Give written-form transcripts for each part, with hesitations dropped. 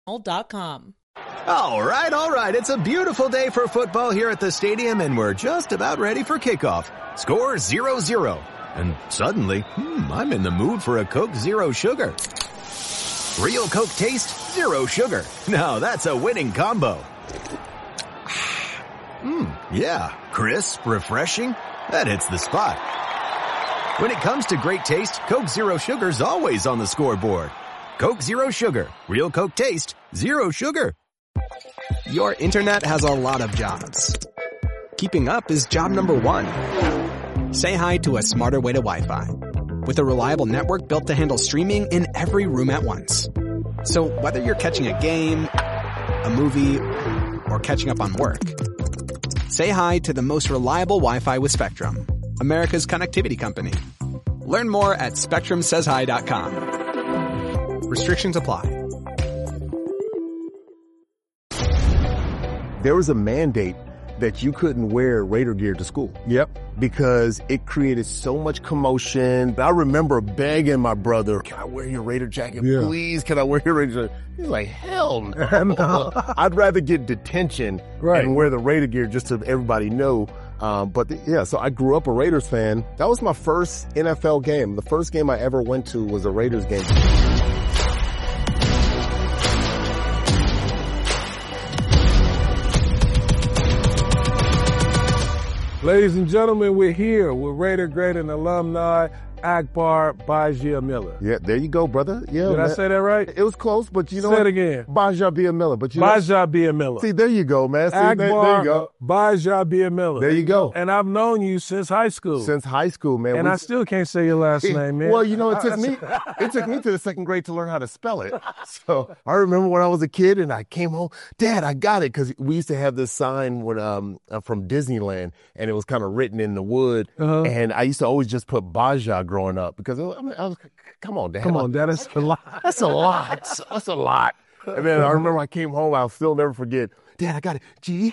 All right. It's a beautiful day for football here at the stadium, and we're just about ready for kickoff. Score 0-0. And suddenly, I'm in the mood for a Coke Zero Sugar. Real Coke taste, zero sugar. Now that's a winning combo. Yeah, crisp, refreshing. That hits the spot. When it comes to great taste, Coke Zero Sugar's always on the scoreboard. Coke Zero Sugar. Real Coke taste, zero sugar. Your internet has a lot of jobs. Keeping up is job number one. Say hi to a smarter way to Wi-Fi. With a reliable network built to handle streaming in every room at once. So whether you're catching a game, a movie, or catching up on work, say hi to the most reliable Wi-Fi with Spectrum, America's connectivity company. Learn more at SpectrumSaysHi.com. Restrictions apply. There was a mandate that you couldn't wear Raider gear to school. Yep. Because it created so much commotion. I remember begging my brother, can I wear your Raider jacket? Yeah. Please, can I wear your Raider jacket? He's like, hell no. I'd rather get detention and wear the Raider gear just so everybody know. So I grew up a Raiders fan. That was my first NFL game. The first game I ever went to was a Raiders game. Ladies and gentlemen, we're here with Raider great and alumni Akbar Gbaja-Biamila. Yeah, there you go, brother. Yeah, Did I say that right? It was close, but you know Say it again. Gbaja-Biamila. But Gbaja-Biamila. See, there you go, man. See, there you go. Gbaja-Biamila. There you go. And I've known you since high school. Since high school, man. And I still can't say your last name, man. Well, you know, it took me to the second grade to learn how to spell it. So I remember when I was a kid and I came home, Dad, I got it. Because we used to have this sign with, from Disneyland, and it was kind of written in the wood. Uh-huh. And I used to always just put Baja growing up because I was, come on, Dad. Come on, Dad, that's a lot. That's a lot. That's a lot. And then I remember I came home, I'll still never forget, Dad, I got it.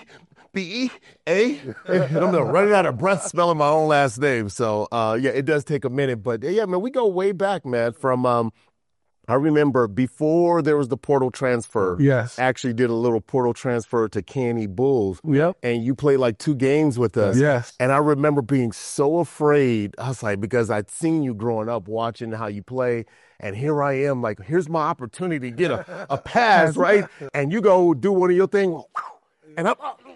G-B-E-A. And I'm running out of breath spelling my own last name. So, it does take a minute. But, yeah, man, we go way back, man, from I remember before there was the portal transfer. Yes. Actually did a little portal transfer to Canny Bulls. Yep. And you played like 2 games with us. Yes. And I remember being so afraid. I was like, because I'd seen you growing up watching how you play. And here I am, like, here's my opportunity to get a pass, right? And you go do one of your things. And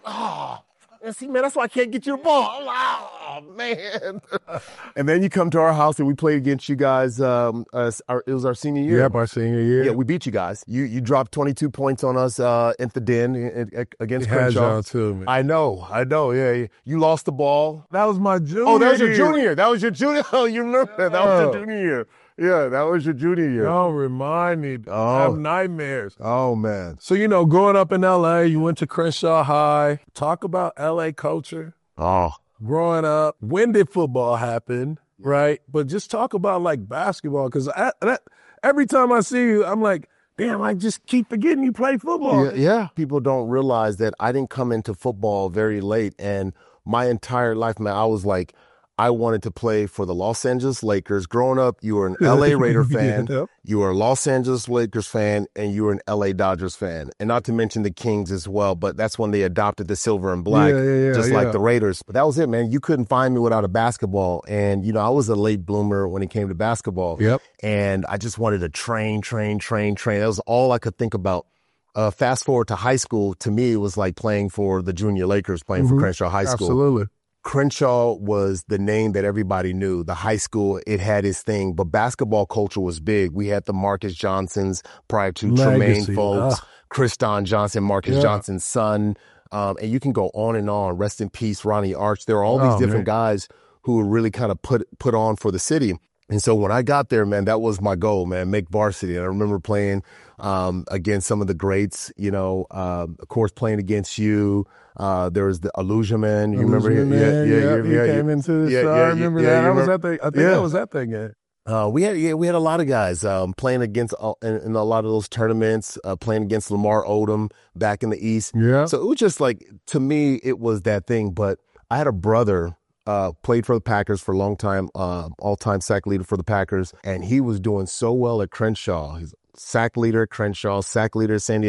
and see, man, that's why I can't get you the ball. Oh, man. And then you come to our house and we played against you guys. It was our senior year. Yep, our senior year. Yeah, we beat you guys. You dropped 22 points on us at the Den against Crenshaw. Too, man. I know. Yeah. You lost the ball. That was my junior year. Oh, that was your junior year. That was your junior. Oh, you remember that? That was your junior year. Yeah, that was your junior year. Don't remind me. I have nightmares. Oh, man. So, growing up in L.A., you went to Crenshaw High. Talk about L.A. culture. Oh. Growing up. When did football happen, right? But just talk about, like, basketball, because every time I see you, I'm like, damn, I just keep forgetting you play football. Yeah. People don't realize that I didn't come into football very late, and my entire life, man, I was like, I wanted to play for the Los Angeles Lakers. Growing up, you were an L.A. Raider fan, you were a Los Angeles Lakers fan, and you were an L.A. Dodgers fan. And not to mention the Kings as well, but that's when they adopted the silver and black, just like the Raiders. But that was it, man. You couldn't find me without a basketball. And, I was a late bloomer when it came to basketball. Yep. And I just wanted to train. That was all I could think about. Fast forward to high school, to me, it was like playing for the Junior Lakers, playing for Crenshaw High School. Absolutely. Crenshaw was the name that everybody knew. The high school, it had its thing, but basketball culture was big. We had the Marcus Johnsons prior to Tremaine Folks, Kriston Johnson, Marcus Johnson's son. And you can go on and on. Rest in peace, Ronnie Arch. There are all these different guys who were really kind of put on for the city. And so when I got there, man, that was my goal, man, make varsity. And I remember playing against some of the greats, of course, playing against you. There was the Illusion. You remember him? He came into the star. I remember that. I was at that game. We had a lot of guys playing against in a lot of those tournaments, playing against Lamar Odom back in the East. Yeah. So it was just like, to me, it was that thing. But I had a brother played for the Packers for a long time, all-time sack leader for the Packers, and he was doing so well at Crenshaw. He's sack leader at Crenshaw, sack leader at San Diego